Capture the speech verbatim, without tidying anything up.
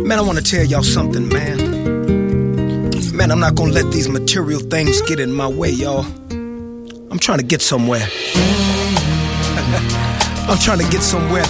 Man, I want to tell y'all something, man. Man, I'm not gonna let these material things get in my way, y'all. I'm trying to get somewhere. I'm trying to get somewhere